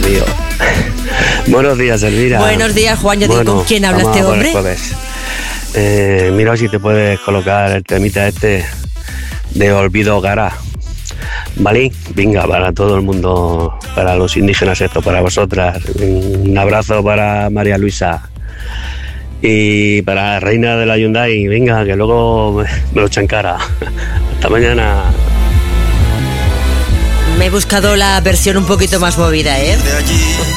mío. Buenos días, Elvira. Buenos días, Juan. Yo digo, ¿con quién habla este hombre? Mira si te puedes colocar el temita este de Olvido Gara. ¿Vale? Venga, para todo el mundo, para los indígenas esto, para vosotras. Un abrazo para María Luisa. Y para la reina de la Hyundai, venga, que luego me lo echan cara. Hasta mañana. Me he buscado la versión un poquito más movida, ¿eh?